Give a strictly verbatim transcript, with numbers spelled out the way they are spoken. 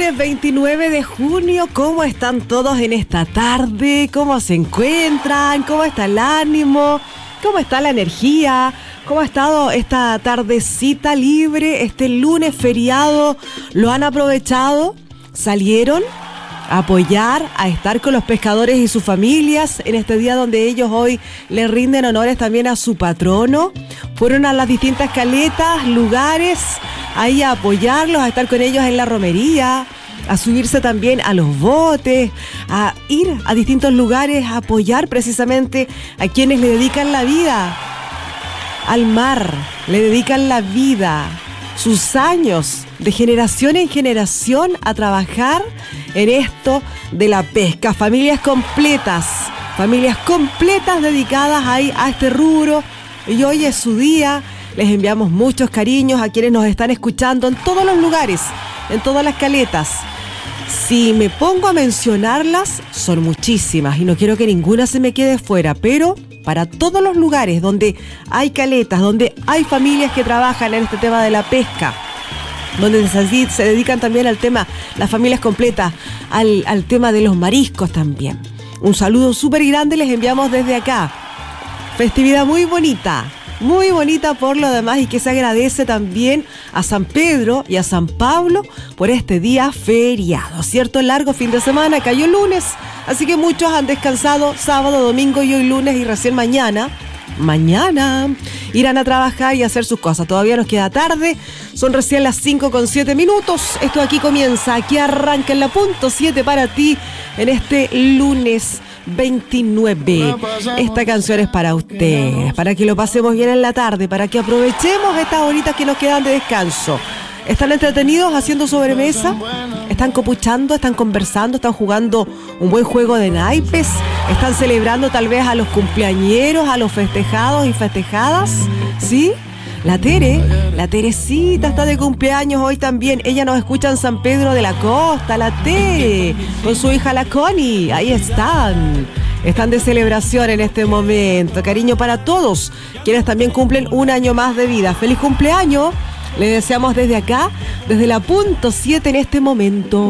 lunes veintinueve de junio, ¿cómo están todos en esta tarde? ¿Cómo se encuentran? ¿Cómo está el ánimo? ¿Cómo está la energía? ¿Cómo ha estado esta tardecita libre, este lunes feriado? ¿Lo han aprovechado? ¿Salieron a apoyar, a estar con los pescadores y sus familias en este día donde ellos hoy le rinden honores también a su patrono? Fueron a las distintas caletas, lugares, ahí a apoyarlos, a estar con ellos en la romería, a subirse también a los botes, a ir a distintos lugares a apoyar precisamente a quienes le dedican la vida al mar, le dedican la vida, sus años de generación en generación a trabajar en esto de la pesca. Familias completas, familias completas dedicadas ahí a este rubro, y hoy es su día. Les enviamos muchos cariños a quienes nos están escuchando en todos los lugares, en todas las caletas. Si me pongo a mencionarlas, son muchísimas y no quiero que ninguna se me quede fuera, pero para todos los lugares donde hay caletas, donde hay familias que trabajan en este tema de la pesca, donde se, se dedican también al tema, las familias completas, al, al tema de los mariscos también. Un saludo súper grande les enviamos desde acá. Festividad muy bonita, muy bonita por lo demás, y que se agradece también a San Pedro y a San Pablo por este día feriado, ¿cierto? Largo fin de semana, cayó el lunes, así que muchos han descansado sábado, domingo y hoy lunes, y recién mañana, mañana irán a trabajar y a hacer sus cosas. Todavía nos queda tarde, son recién las cinco con siete minutos. Esto aquí comienza, aquí arranca en la punto siete para ti en este lunes veintinueve. Esta canción es para ustedes, para que lo pasemos bien en la tarde, para que aprovechemos estas horitas que nos quedan de descanso. ¿Están entretenidos haciendo sobremesa? ¿Están copuchando? ¿Están conversando? ¿Están jugando un buen juego de naipes? ¿Están celebrando tal vez a los cumpleañeros, a los festejados y festejadas? ¿Sí? La Tere, la Teresita está de cumpleaños hoy también. Ella nos escucha en San Pedro de la Costa, la Tere, con su hija la Connie. Ahí están. Están de celebración en este momento. Cariño para todos quienes también cumplen un año más de vida. ¡Feliz cumpleaños! Le deseamos desde acá, desde la punto siete en este momento.